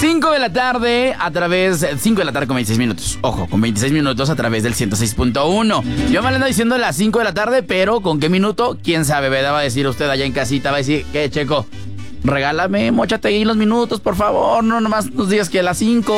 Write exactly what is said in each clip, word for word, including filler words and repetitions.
cinco de la tarde a través... cinco de la tarde con veintiséis minutos. Ojo, con veintiséis minutos a través del ciento seis punto uno. Yo me ando diciendo las cinco de la tarde, pero ¿con qué minuto? ¿Quién sabe? ¿Verdad? Va a decir usted allá en casita, va a decir, ¿qué, Checo? Regálame, móchate ahí los minutos, por favor. No nomás nos digas que a las cinco.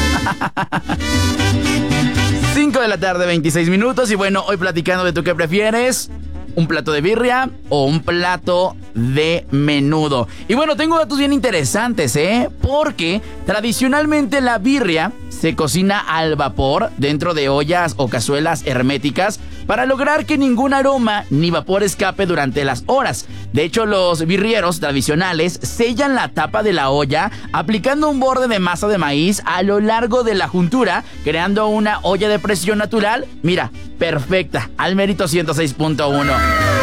cinco de la tarde, veintiséis minutos. Y bueno, hoy platicando de tú qué prefieres. ¿Un plato de birria o un plato de menudo? Y bueno, tengo datos bien interesantes, ¿eh? Porque tradicionalmente la birria se cocina al vapor dentro de ollas o cazuelas herméticas para lograr que ningún aroma ni vapor escape durante las horas. De hecho, los birrieros tradicionales sellan la tapa de la olla aplicando un borde de masa de maíz a lo largo de la juntura, creando una olla de presión natural. Mira, perfecta, al mérito ciento seis punto uno.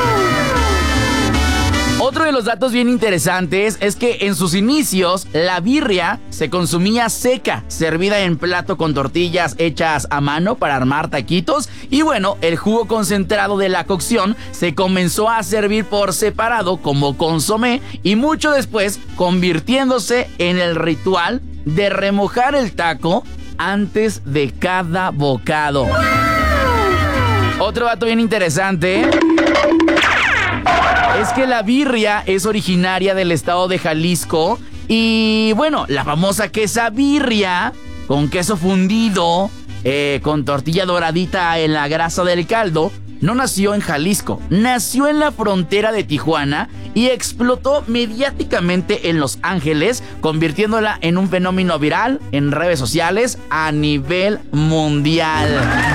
Otro de los datos bien interesantes es que en sus inicios la birria se consumía seca, servida en plato con tortillas hechas a mano para armar taquitos, y bueno, el jugo concentrado de la cocción se comenzó a servir por separado como consomé y mucho después convirtiéndose en el ritual de remojar el taco antes de cada bocado. Otro dato bien interesante es que la birria es originaria del estado de Jalisco y bueno, la famosa quesabirria con queso fundido, eh, con tortilla doradita en la grasa del caldo, no nació en Jalisco, nació en la frontera de Tijuana y explotó mediáticamente en Los Ángeles, convirtiéndola en un fenómeno viral en redes sociales a nivel mundial.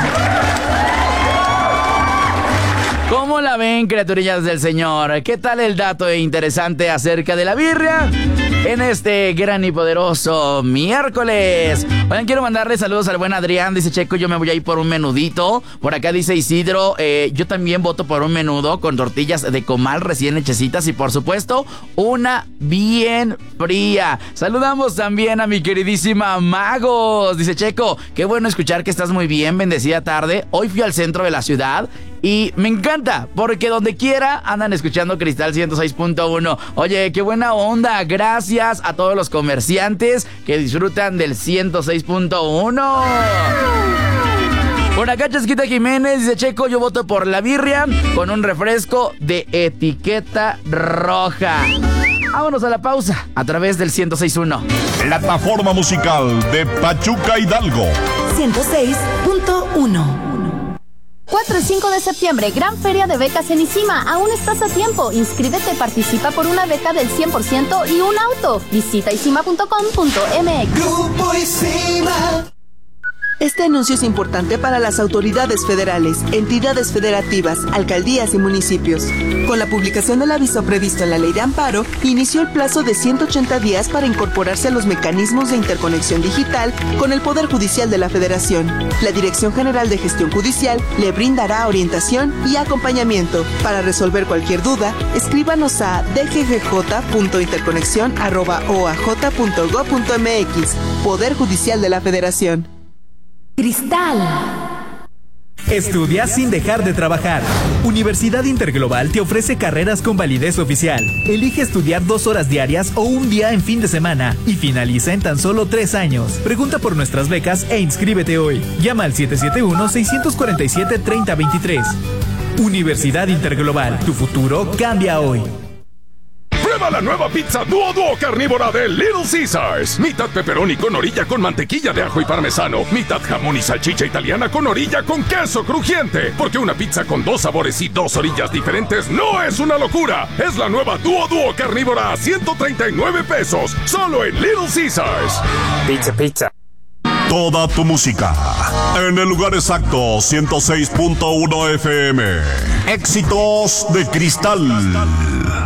¿Cómo la ven, criaturillas del Señor? ¿Qué tal el dato interesante acerca de la birria en este gran y poderoso miércoles? Oigan, quiero mandarle saludos al buen Adrián. Dice, Checo, yo me voy a ir por un menudito. Por acá dice Isidro, eh, yo también voto por un menudo con tortillas de comal recién hechecitas y por supuesto una bien fría. Saludamos también a mi queridísima Magos. Dice, Checo, qué bueno escuchar que estás muy bien, bendecida tarde. Hoy fui al centro de la ciudad y me encanta, porque donde quiera andan escuchando Cristal ciento seis punto uno. Oye, qué buena onda. Gracias a todos los comerciantes que disfrutan del ciento seis punto uno. Por acá Chasquita Jiménez dice, Checo, yo voto por la birria con un refresco de etiqueta roja. Vámonos a la pausa a través del ciento seis punto uno. Plataforma musical de Pachuca Hidalgo. ciento seis punto uno. cuatro y cinco de septiembre, gran feria de becas en ISIMA. Aún estás a tiempo. Inscríbete, participa por una beca del cien por ciento y un auto. Visita isima punto com punto m x. Grupo ISIMA. Este anuncio es importante para las autoridades federales, entidades federativas, alcaldías y municipios. Con la publicación del aviso previsto en la Ley de Amparo, inició el plazo de ciento ochenta días para incorporarse a los mecanismos de interconexión digital con el Poder Judicial de la Federación. La Dirección General de Gestión Judicial le brindará orientación y acompañamiento. Para resolver cualquier duda, escríbanos a d g g j punto interconexión arroba o a j punto gob punto m x. Poder Judicial de la Federación. Cristal. Estudia sin dejar de trabajar. Universidad Interglobal te ofrece carreras con validez oficial. Elige estudiar dos horas diarias o un día en fin de semana y finaliza en tan solo tres años. Pregunta por nuestras becas e inscríbete hoy. Llama al siete siete uno, seis cuatro siete, tres cero dos tres. Universidad Interglobal, tu futuro cambia hoy. Prueba la nueva pizza Duo Duo carnívora de Little Caesars. Mitad pepperoni con orilla con mantequilla de ajo y parmesano. Mitad jamón y salchicha italiana con orilla con queso crujiente. Porque una pizza con dos sabores y dos orillas diferentes no es una locura. Es la nueva Duo Duo carnívora a ciento treinta y nueve pesos. Solo en Little Caesars. Pizza, pizza. Toda tu música en el lugar exacto, ciento seis punto uno F M. Éxitos de Cristal.